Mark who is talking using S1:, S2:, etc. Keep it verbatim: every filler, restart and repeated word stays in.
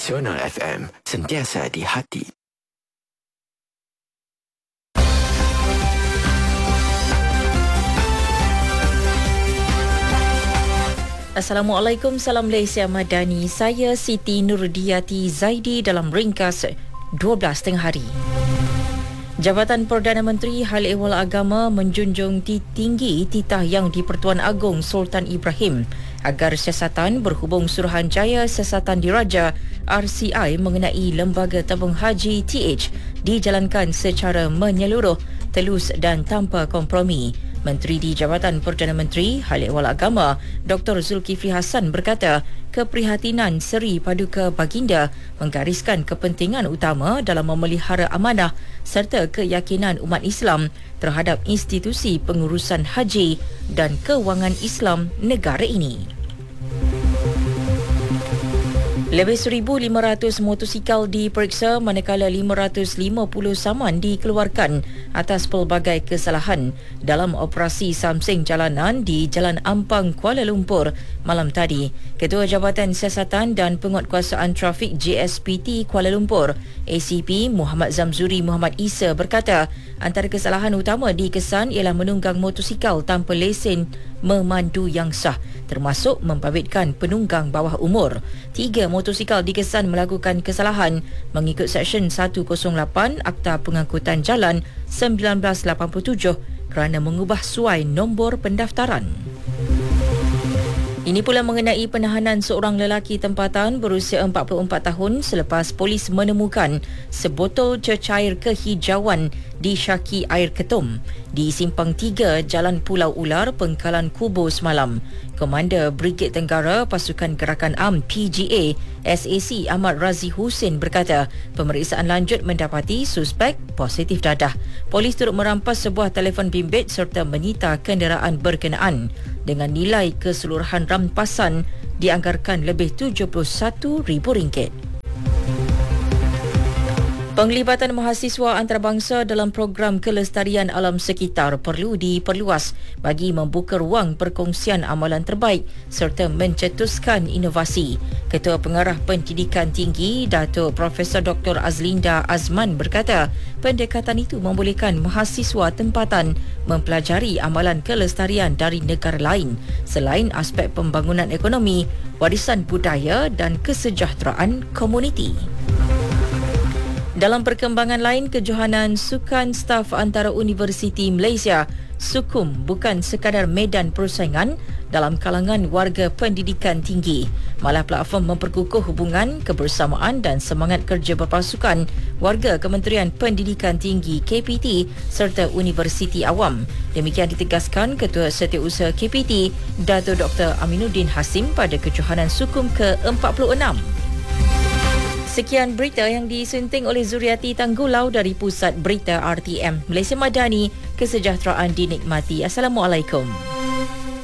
S1: Nasional F M, sentiasa di hati.
S2: Assalamualaikum, salam Malaysia Madani. Saya Siti Nurdiati Zaidi dalam ringkas dua belas tengah hari. Jabatan Perdana Menteri Hal Ehwal Agama menjunjung tinggi titah Yang di-Pertuan Agong Sultan Ibrahim agar siasatan berhubung Suruhanjaya Siasatan Diraja R C I mengenai Lembaga Tabung Haji T H dijalankan secara menyeluruh, telus dan tanpa kompromi. Menteri di Jabatan Perdana Menteri Hal Ehwal Agama Doktor Zulkifli Hassan berkata, keprihatinan Seri Paduka Baginda menggariskan kepentingan utama dalam memelihara amanah serta keyakinan umat Islam terhadap institusi pengurusan haji dan kewangan Islam negara ini. Lebih seribu lima ratus motosikal diperiksa manakala lima ratus lima puluh saman dikeluarkan atas pelbagai kesalahan dalam operasi samsing jalanan di Jalan Ampang, Kuala Lumpur malam tadi. Ketua Jabatan Siasatan dan Penguatkuasaan Trafik J S P T Kuala Lumpur, A C P Muhammad Zamzuri Muhammad Isa berkata, antara kesalahan utama dikesan ialah menunggang motosikal tanpa lesen memandu yang sah, termasuk membabitkan penunggang bawah umur. Tiga motosikal dikesan melakukan kesalahan mengikut Seksyen seratus lapan Akta Pengangkutan Jalan sembilan belas lapan puluh tujuh kerana mengubah suai nombor pendaftaran. Ini pula mengenai penahanan seorang lelaki tempatan berusia empat puluh empat tahun selepas polis menemukan sebotol cecair kehijauan di syaki air ketum di Simpang tiga Jalan Pulau Ular, Pengkalan Kubu semalam. Komander Brigade Tenggara Pasukan Gerakan Am P G A S A C Ahmad Razi Hussein berkata, pemeriksaan lanjut mendapati suspek positif dadah. Polis turut merampas sebuah telefon bimbit serta menyita kenderaan berkenaan. Dengan nilai keseluruhan rampasan dianggarkan lebih tujuh puluh satu ribu ringgit. Penglibatan mahasiswa antarabangsa dalam program kelestarian alam sekitar perlu diperluas bagi membuka ruang perkongsian amalan terbaik serta mencetuskan inovasi. Ketua Pengarah Pendidikan Tinggi Datuk Profesor Doktor Azlinda Azman berkata, pendekatan itu membolehkan mahasiswa tempatan mempelajari amalan kelestarian dari negara lain selain aspek pembangunan ekonomi, warisan budaya dan kesejahteraan komuniti. Dalam perkembangan lain, kejohanan sukan staf antara Universiti Malaysia SUKUM bukan sekadar medan persaingan dalam kalangan warga pendidikan tinggi, malah platform memperkukuh hubungan, kebersamaan dan semangat kerja berpasukan warga Kementerian Pendidikan Tinggi K P T serta Universiti Awam. Demikian ditegaskan Ketua Setiausaha K P T Datuk Doktor Aminuddin Hasim pada kejohanan SUKUM ke empat puluh enam. Sekian berita yang disunting oleh Zuriati Tanggulau dari Pusat Berita R T M Malaysia Madani. Kesejahteraan dinikmati. Assalamualaikum.